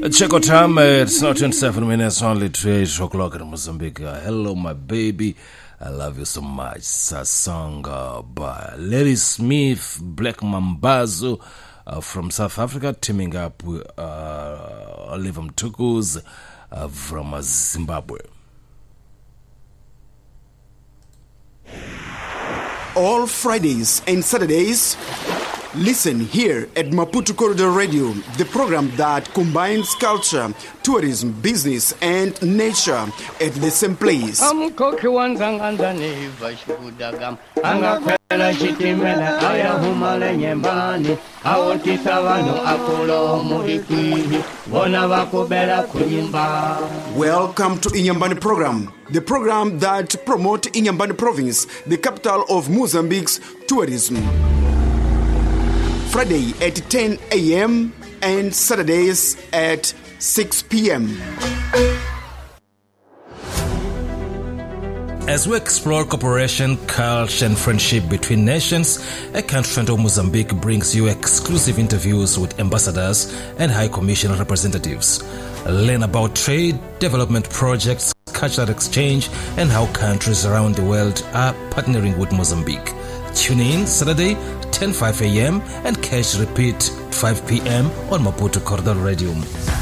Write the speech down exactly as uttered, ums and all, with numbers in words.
Check out time, it's now twenty-seven minutes, only to eight o'clock in Mozambique. Uh, hello, my baby. I love you so much. It's a song uh, by Larry Smith, Black Mambazo uh, from South Africa, teaming up with uh, Oliver Mtukuz uh, from uh, Zimbabwe. All Fridays and Saturdays, listen here at Maputo Corridor Radio, the program that combines culture, tourism, business, and nature at the same place. Welcome to Inyambani program, the program that promotes Inyambani province, the capital of Mozambique's tourism. Friday at ten a.m. and Saturdays at six p.m. As we explore cooperation, culture, and friendship between nations, A Country Friend of Mozambique brings you exclusive interviews with ambassadors and High Commission representatives. Learn about trade, development projects, cultural exchange, and how countries around the world are partnering with Mozambique. Tune in Saturday, ten five a.m. and catch repeat five p.m. on Maputo Corridor Radio.